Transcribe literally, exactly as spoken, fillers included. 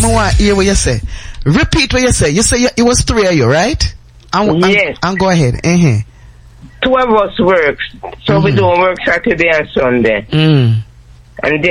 me want to hear what you say. Repeat what you say. You say you, it was three of you, right? And, yes. And, and go ahead. Uh-huh. Two of us work, so mm-hmm. we don't work Saturday and Sunday. Mm. And